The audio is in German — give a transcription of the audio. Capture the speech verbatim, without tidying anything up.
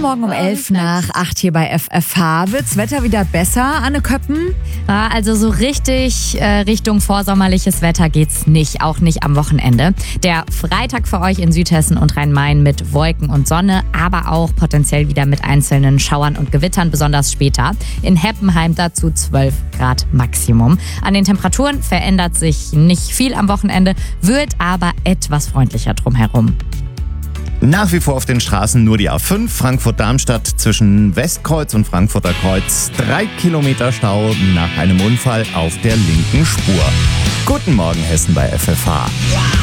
Morgen um elf nach acht hier bei F F H. Wird's Wetter wieder besser, Anne Köppen? Ja, also so richtig äh, Richtung vorsommerliches Wetter geht's nicht, auch nicht am Wochenende. Der Freitag für euch in Südhessen und Rhein-Main mit Wolken und Sonne, aber auch potenziell wieder mit einzelnen Schauern und Gewittern, besonders später. In Heppenheim dazu zwölf Grad Maximum. An den Temperaturen verändert sich nicht viel am Wochenende, wird aber etwas freundlicher drumherum. Nach wie vor auf den Straßen nur die A fünf, Frankfurt-Darmstadt zwischen Westkreuz und Frankfurter Kreuz. Drei Kilometer Stau nach einem Unfall auf der linken Spur. Guten Morgen Hessen bei F F H.